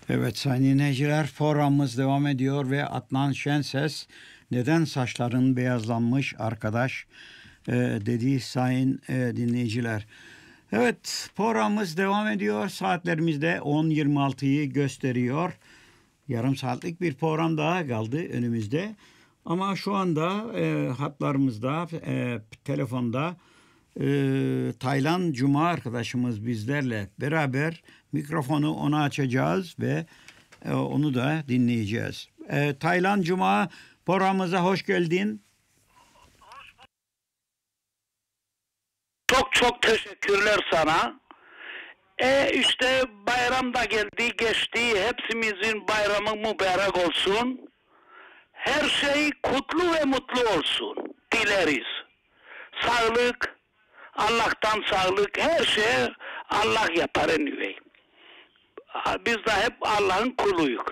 Evet sayın dinleyiciler, programımız devam ediyor ve Adnan Şenses neden saçların beyazlanmış arkadaş dedi sayın dinleyiciler. Evet, programımız devam ediyor. Saatlerimizde 10.26'yı gösteriyor. Yarım saatlik bir program daha kaldı önümüzde. Ama şu anda hatlarımızda, telefonda Taylan Cuma arkadaşımız bizlerle beraber, mikrofonu ona açacağız ve onu da dinleyeceğiz. Taylan Cuma, programımıza hoş geldin. Çok teşekkürler sana. İşte bayram da geldi geçti. Hepsimizin bayramı mübarek olsun. Her şey kutlu ve mutlu olsun dileriz. Sağlık, Allah'tan sağlık, her şey Allah yapar anyway. Biz de hep Allah'ın kuluyuz.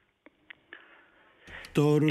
Doğru.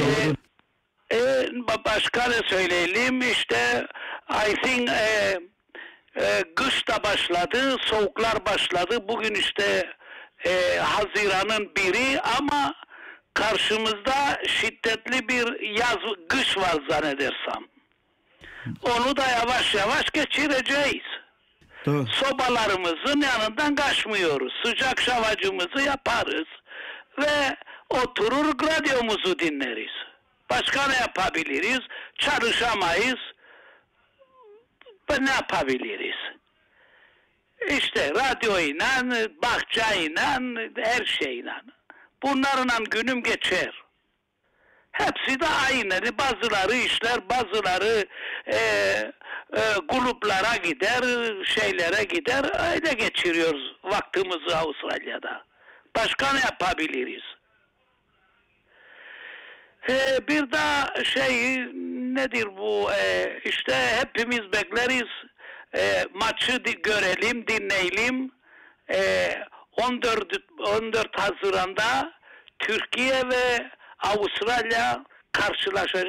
Başka ne söyleyelim, işte I think kış da başladı, soğuklar başladı. Bugün işte Haziran'ın 1'i ama karşımızda şiddetli bir kış var zannedersem. Onu da yavaş yavaş geçireceğiz. Doğru. Sobalarımızın yanından kaçmıyoruz. Sıcak şavacımızı yaparız ve oturur radyomuzu dinleriz. Başka ne yapabiliriz? Çalışamayız. Ve ne yapabiliriz? İşte radyoyla, bahçeyle, her şeyle. Bunlarla günüm geçer. Hepsi de aynı. Bazıları işler, bazıları kulüplere gider, şeylere gider. Öyle geçiriyoruz vaktimizi Avustralya'da. Başka ne yapabiliriz? Bir daha nedir bu? İşte hepimiz bekleriz. Maçı görelim, dinleyelim. 14 Haziran'da Türkiye ve Avustralya karşılaşacak.